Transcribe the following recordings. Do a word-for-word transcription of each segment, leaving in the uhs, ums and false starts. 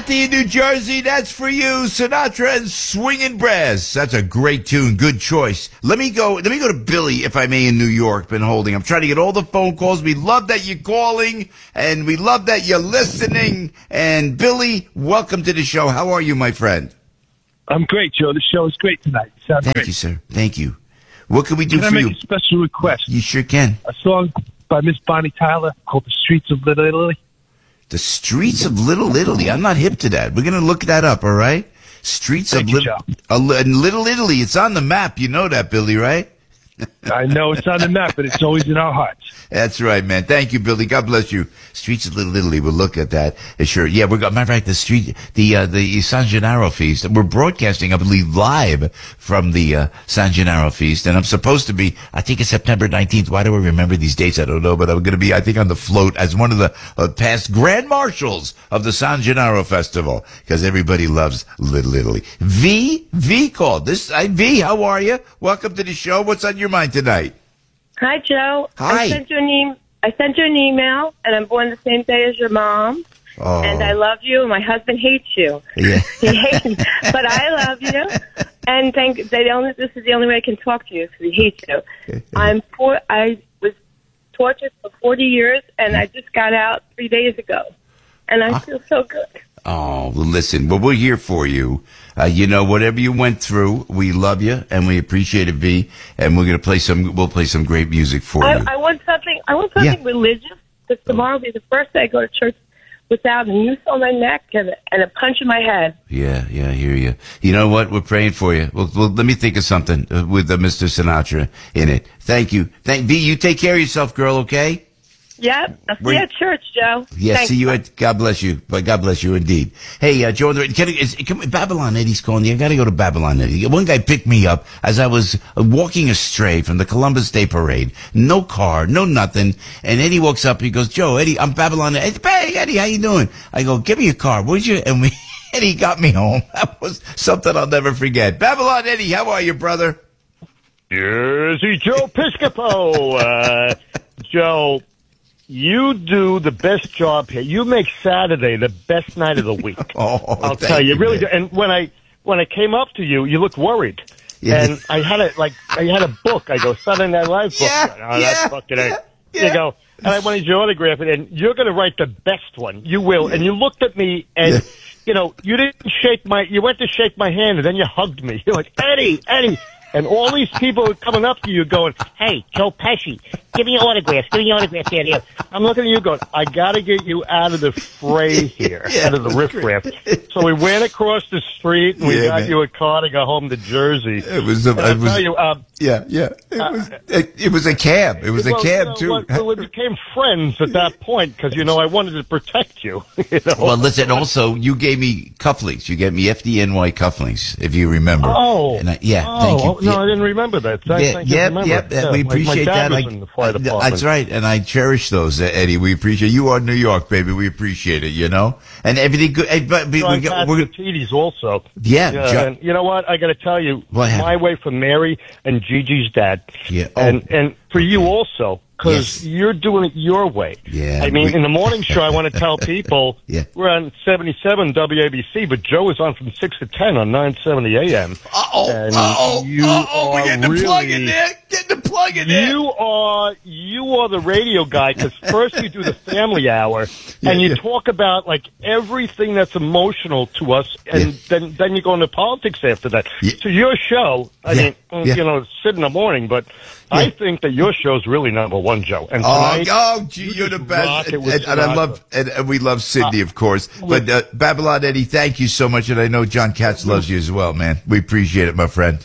Kathy in New Jersey, that's for you. Sinatra and Swingin' Brass. That's a great tune. Good choice. Let me go. Let me go to Billy, if I may, in New York. Been holding. I'm trying to get all the phone calls. We love that you're calling, and we love that you're listening. And Billy, welcome to the show. How are you, my friend? I'm great, Joe. The show is great tonight. Sounds Thank great. you, sir. Thank you. What can we do Can I for make you? a special request? You sure can. A song by Miss Bonnie Tyler called "The Streets of Little Italy." The Streets of Little Italy. I'm not hip to that. We're going to look that up, all right? Streets Thank of you, Little, Joe. uh, Little Italy. It's on the map. You know that, Billy, right? I know it's on the map, but it's always in our hearts. That's right, man. Thank you, Billy. God bless you. Streets of Little Italy. We'll look at that. Uh, Sure. Yeah, we're going. Matter of fact, the street, the uh, the San Gennaro feast. We're broadcasting, I believe, live from the uh, San Gennaro feast, and I'm supposed to be. I think it's September nineteenth. Why do I remember these dates? I don't know, but I'm going to be. I think on the float as one of the uh, past grand marshals of the San Gennaro festival because everybody loves Little Italy. V V called. This I, V. How are you? Welcome to the show. What's on your mind tonight? Hi, Joe. Hi. I sent you an e- I sent you an email, and I'm born the same day as your mom. Oh. And I love you. And my husband hates you. Yeah. He hates me, but I love you. And thank they only. This is the only way I can talk to you because he hates you. I'm for. I was tortured for forty years, and I just got out three days ago, and I feel so good. Oh, well, listen, well, we're here for you. Uh, you know, whatever you went through, we love you and we appreciate it, V. And we're gonna play some. We'll play some great music for I, you. I want something. I want something Yeah. religious. Because tomorrow will be the first day I go to church without a noose on my neck and a, and a punch in my head. Yeah, yeah, I hear you. You know what? We're praying for you. Well, well let me think of something uh, with uh, Mister Sinatra in it. Thank you. Thank V. You take care of yourself, girl. Okay. Yep. I'll see Were you you- at church, Joe. Yeah, Thanks. see you at, God bless you. But God bless you indeed. Hey, uh, Joe, can, is, can, Babylon Eddie's calling you. I gotta go to Babylon Eddie. One guy picked me up as I was uh, walking astray from the Columbus Day Parade. No car, no nothing. And Eddie walks up, he goes, Joe, Eddie, I'm Babylon Eddie. Hey, Eddie, how you doing? I go, give me a car, would you? And we, Eddie got me home. That was something I'll never forget. Babylon Eddie, how are you, brother? Jersey Joe Piscopo. Uh, Joe, you do the best job here. You make Saturday the best night of the week. Oh, I'll thank tell you, you, really man. do. And when I when I came up to you, you looked worried. Yeah. And I had a like I had a book. I go Saturday Night Live book. Yeah, oh, yeah, that's fucking yeah, it. yeah. You go, and I wanted you to autograph it, and you're going to write the best one. You will. And you looked at me, and Yeah. you know, you didn't shake my. You went to shake my hand, and then you hugged me. You're like, Eddie, Eddie. And all these people are coming up to you going, hey, Joe Pesci, give me your autograph, give me your autograph, Eddie. I'm looking at you going, I got to get you out of the fray here, Yeah, out of the riffraff. So we went across the street, and we Yeah, got man. you a car to go home to Jersey. It was, a, And it I'll was, tell you, um, yeah, yeah. It was, it, it was a cab. It was a well, cab, you know, too. well, we became friends at that point because, you know, I wanted to protect you. you know? Well, listen, also, you gave me cufflinks. You gave me F D N Y cufflinks, if you remember. Oh, And I, yeah, oh, thank you. oh, no, I didn't remember that. Thank, yeah, thank you for yep, remembering. yep, Yeah, we my- appreciate my dad that. was I- in the fire uh, department. That's right, and I cherish those, uh, Eddie. We appreciate you are New York, baby. We appreciate it, you know, and everything good. eh, But we, John we, got- we're, Catsimatidis also. Yeah, yeah John- and you know what? I got to tell you, What happened? my way for Mary and Gigi's dad. Yeah, oh. and and for you Okay. also, because Yes. you're doing it your way. Yeah, I mean, we- in the morning show, I want to tell people Yeah. we're on seventy-seven W A B C, but Joe is on from six to ten on nine seventy A M. uh-oh, And uh-oh, you uh-oh, we're are getting the plug in really- there. Getting the plug in there. You are you are the radio guy because first you do the family hour Yeah, and you yeah. talk about like everything that's emotional to us, and Yeah. then then you go into politics after that. Yeah. So your show, I Yeah, mean, mm, yeah. you know, sit in the morning, but Yeah. I think that your show's really number one, Joe. And Oh, tonight, oh, gee, you you're the just best. rock it And, with and- and I Sinatra. love, and, and we love Sydney, of course. But uh, Babylon Eddie, thank you so much, and I know John Katz loves you as well, man. We appreciate it, my friend.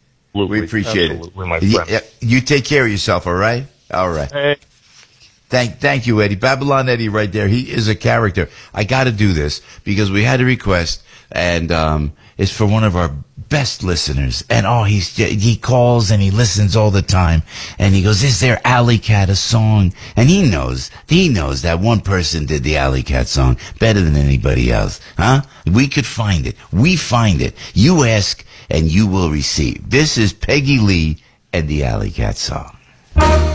We appreciate Absolutely, my it. friend. Yeah, you take care of yourself, all right? All right. Hey, Thank, thank you, Eddie. Babylon Eddie, right there. He is a character. I got to do this because we had a request, and um, it's for one of our best listeners. And oh, he's he calls and he listens all the time, and he goes, "Is there Alley Cat a song?" And he knows, he knows that one person did the Alley Cat song better than anybody else, huh? We could find it. We find it. You ask, and you will receive. This is Peggy Lee and the Alley Cat song.